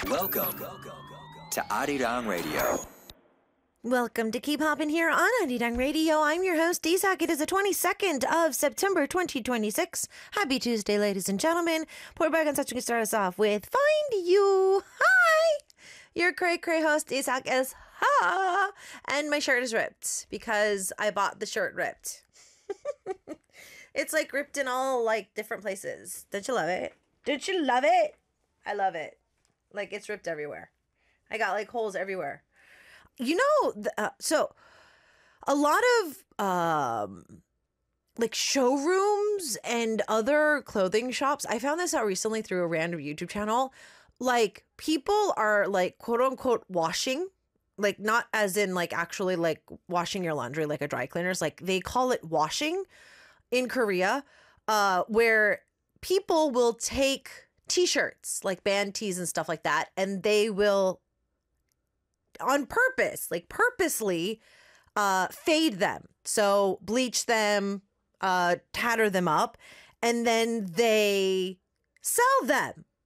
Welcome to Arirang Radio. Welcome to Keep Hoppin' here on Arirang Radio. I'm your host, Isak. It is the 22nd of September, 2026. Happy Tuesday, ladies and gentlemen. Poor Bag and such to start us off with Find You. Hi! Your cray-cray host, Isak, is ha! And my shirt is ripped because I bought the shirt ripped. It's like ripped in all like different places. Don't you love it? Don't you love it? I love it. Like it's ripped everywhere. I got like holes everywhere. You know, so a lot of like showrooms and other clothing shops, I found this out recently through a random YouTube channel. Like people are like quote unquote washing, like not as in like actually like washing your laundry like a dry cleaner's, like they call it washing in Korea, where people will take t-shirts like band tees and stuff like that, and they will on purpose, like purposely fade them. So bleach them, tatter them up, and then they sell them